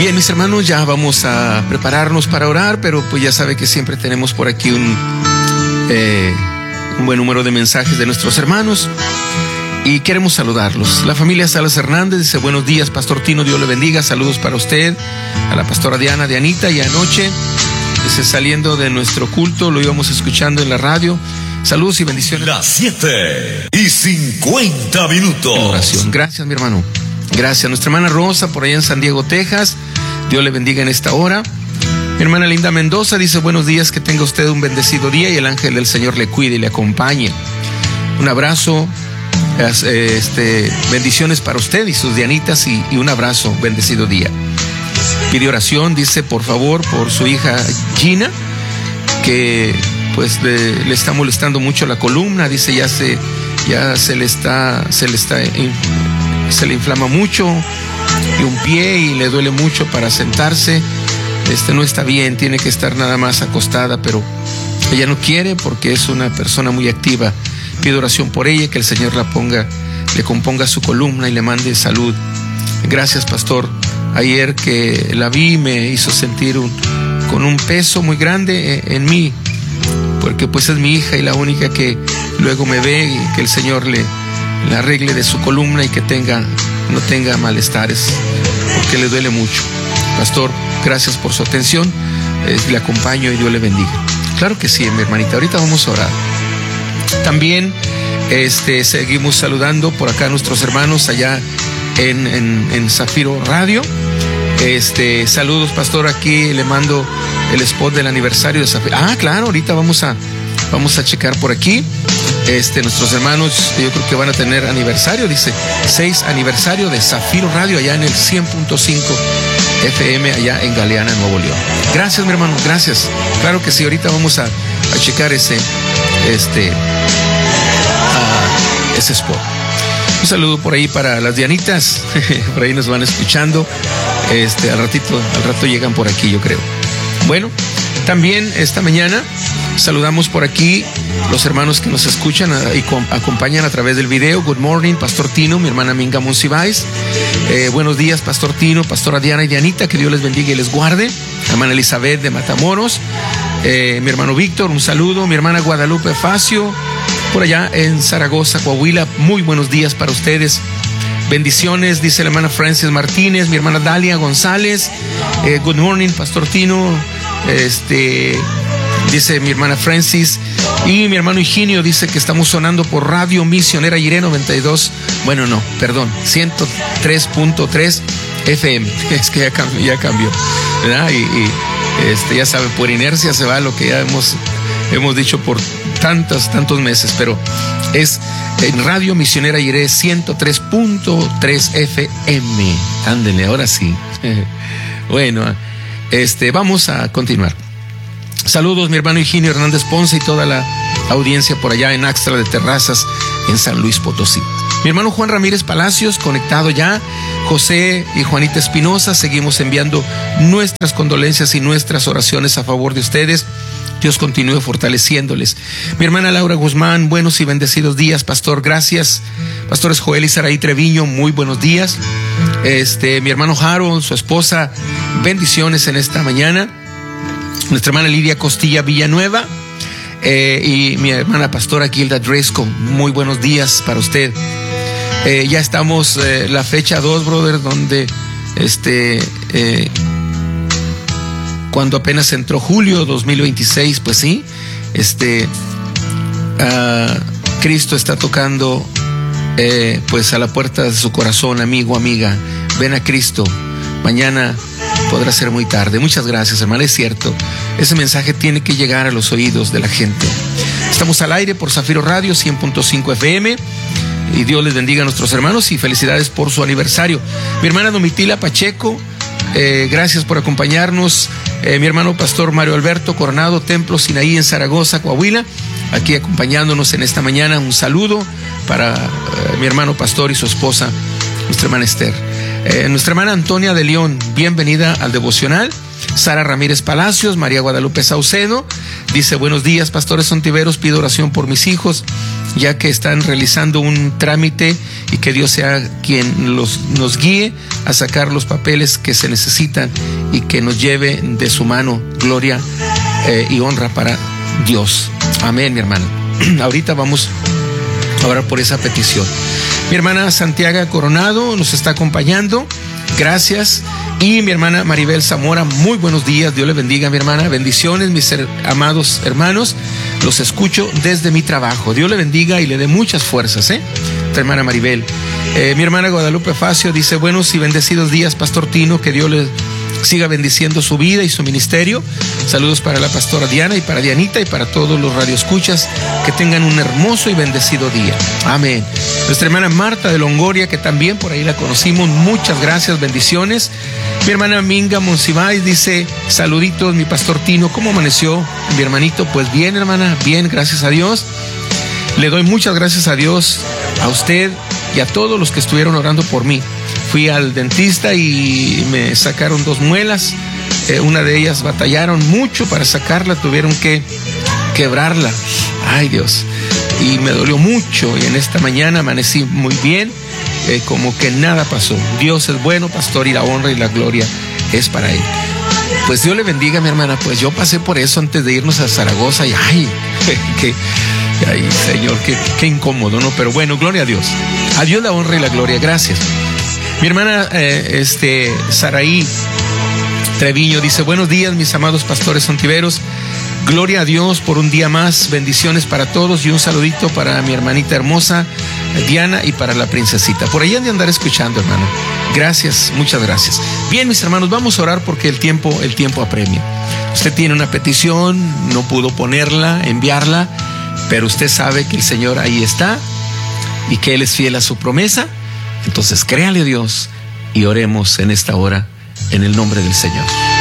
Bien, mis hermanos, ya vamos a prepararnos para orar, pero pues ya sabe que siempre tenemos por aquí un buen número de mensajes de nuestros hermanos y queremos saludarlos. La familia Salas Hernández dice: buenos días, Pastor Tino, Dios le bendiga, saludos para usted, a la pastora Dianita, y anoche, dice, saliendo de nuestro culto, lo íbamos escuchando en la radio. Saludos y bendiciones. Las 7:50. Oración. Gracias, mi hermano. Gracias. Nuestra hermana Rosa, por allá en San Diego, Texas. Dios le bendiga en esta hora. Mi hermana Linda Mendoza dice: buenos días, que tenga usted un bendecido día y el ángel del Señor le cuide y le acompañe. Un abrazo, bendiciones para usted y sus Dianitas, y un abrazo, bendecido día. Pide oración, dice, por favor, por su hija Gina, que pues le está molestando mucho la columna. Dice, se le inflama mucho y un pie, y le duele mucho para sentarse. No está bien, tiene que estar nada más acostada, pero ella no quiere porque es una persona muy activa. Pido oración por ella, que el Señor le componga su columna y le mande salud. Gracias, pastor. Ayer que la vi me hizo sentir con un peso muy grande en mí, porque pues es mi hija y la única que luego me ve, y que el Señor le arregle de su columna y que no tenga malestares, porque le duele mucho. Pastor, gracias por su atención, le acompaño y Dios le bendiga. Claro que sí, mi hermanita, ahorita vamos a orar. También seguimos saludando por acá a nuestros hermanos allá en Zafiro Radio. Saludos, pastor, aquí le mando el spot del aniversario de Zafiro. Claro, ahorita vamos a checar por aquí. Nuestros hermanos, yo creo que van a tener aniversario, dice 6 aniversario de Zafiro Radio allá en el 100.5 FM allá en Galeana, Nuevo León. Gracias, mi hermano, gracias. Claro que sí, ahorita vamos a checar ese spot. Un saludo por ahí para las Dianitas, por ahí nos van escuchando. Al rato llegan por aquí, yo creo. Bueno, también esta mañana saludamos por aquí los hermanos que nos escuchan y acompañan a través del video. Good morning, Pastor Tino, mi hermana Minga Monsiváis. Buenos días, Pastor Tino, Pastora Diana y Dianita, que Dios les bendiga y les guarde. Hermana Elizabeth de Matamoros. Mi hermano Víctor, un saludo. Mi hermana Guadalupe Facio, por allá en Zaragoza, Coahuila. Muy buenos días para ustedes. Bendiciones, dice la hermana Francis Martínez. Mi hermana Dalia González. Good morning, Pastor Tino. Dice mi hermana Francis. Y mi hermano Higinio dice que estamos sonando por Radio Misionera Jiré 103.3 FM. Es que ya cambió, ¿verdad? Y ya sabe, por inercia se va lo que ya hemos dicho por tantos meses, pero es en Radio Misionera Jiré 103.3 FM. Ándele, ahora sí. Bueno, vamos a continuar. Saludos, mi hermano Higinio Hernández Ponce y toda la audiencia por allá en Axtra de Terrazas, en San Luis Potosí. Mi hermano Juan Ramírez Palacios, conectado ya. José y Juanita Espinosa, seguimos enviando nuestras condolencias y nuestras oraciones a favor de ustedes. Dios continúe fortaleciéndoles. Mi hermana Laura Guzmán, buenos y bendecidos días, pastor, gracias. Pastores Joel y Saraí Treviño, muy buenos días. Mi hermano Harold, su esposa, bendiciones en esta mañana. Nuestra hermana Lidia Costilla Villanueva, y mi hermana pastora Gilda Dresco, muy buenos días para usted. Ya estamos la fecha 2, brother, donde cuando apenas entró julio 2026, pues sí, Cristo está tocando pues a la puerta de su corazón, amigo, amiga. Ven a Cristo, mañana podrá ser muy tarde. Muchas gracias, hermano, es cierto, ese mensaje tiene que llegar a los oídos de la gente. Estamos al aire por Zafiro Radio 100.5 FM. Y Dios les bendiga a nuestros hermanos y felicidades por su aniversario. Mi hermana Domitila Pacheco, gracias por acompañarnos. Mi hermano pastor Mario Alberto Coronado, Templo Sinaí en Zaragoza, Coahuila, aquí acompañándonos en esta mañana. Un saludo para mi hermano pastor y su esposa, nuestra hermana Esther. Nuestra hermana Antonia de León, bienvenida al devocional. Sara Ramírez Palacios, María Guadalupe Saucedo, dice: buenos días, pastores Ontiveros, pido oración por mis hijos, ya que están realizando un trámite, y que Dios sea quien nos guíe a sacar los papeles que se necesitan y que nos lleve de su mano. Gloria y honra para Dios. Amén, mi hermana. Ahorita vamos a orar por esa petición. Mi hermana Santiago Coronado nos está acompañando. Gracias. Y mi hermana Maribel Zamora, muy buenos días. Dios le bendiga, mi hermana. Bendiciones, mis amados hermanos. Los escucho desde mi trabajo. Dios le bendiga y le dé muchas fuerzas, tu hermana Maribel. Mi hermana Guadalupe Facio dice: buenos y bendecidos días, Pastor Tino. Que Dios le siga bendiciendo su vida y su ministerio. Saludos para la pastora Diana y para Dianita y para todos los radioescuchas. Que tengan un hermoso y bendecido día. Amén. Nuestra hermana Marta de Longoria, que también por ahí la conocimos. Muchas gracias, bendiciones. Mi hermana Minga Monsiváis dice: saluditos, mi Pastor Tino. ¿Cómo amaneció mi hermanito? Pues bien, hermana, bien, gracias a Dios. Le doy muchas gracias a Dios, a usted y a todos los que estuvieron orando por mí. Fui al dentista y me sacaron 2 muelas. Una de ellas batallaron mucho para sacarla, tuvieron que quebrarla. Ay, Dios. Y me dolió mucho, y en esta mañana amanecí muy bien, como que nada pasó. Dios es bueno, pastor, y la honra y la gloria es para Él. Pues Dios le bendiga, mi hermana. Pues yo pasé por eso antes de irnos a Zaragoza, y ay, Señor, qué incómodo, ¿no? Pero bueno, gloria a Dios. A Dios la honra y la gloria. Gracias. Mi hermana Saraí Treviño dice: buenos días, mis amados pastores ontiveros. Gloria a Dios por un día más. Bendiciones para todos, y un saludito para mi hermanita hermosa Diana y para la princesita. Por ahí han de andar escuchando, hermano. Gracias, muchas gracias. Bien, mis hermanos, vamos a orar porque el tiempo apremia. Usted tiene una petición, no pudo ponerla, enviarla, pero usted sabe que el Señor ahí está y que Él es fiel a su promesa. Entonces créale a Dios y oremos en esta hora en el nombre del Señor.